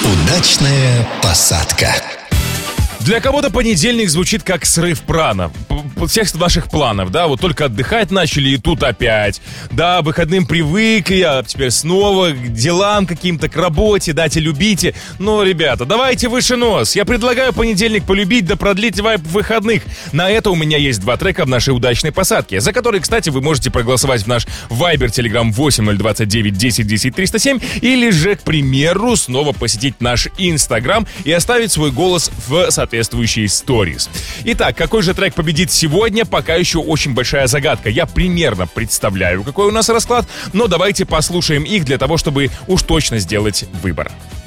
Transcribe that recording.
Удачная посадка. Для кого-то понедельник звучит как срыв всех ваших планов, да, вот только отдыхать начали, и тут опять. Да, выходным привыкли, а теперь снова к делам каким-то, к работе, дайте любите. Но, ребята, давайте выше нос. Я предлагаю понедельник полюбить, да продлить вайб выходных. На это у меня есть 2 трека в нашей удачной посадке, за которые, кстати, вы можете проголосовать в наш Viber, Telegram 8029 10 10 307, или же, к примеру, снова посетить наш Instagram и оставить свой голос в соответствующие сторис. Итак, какой же трек победит сегодня, пока еще очень большая загадка. Я примерно представляю, какой у нас расклад, но давайте послушаем их для того, чтобы уж точно сделать выбор.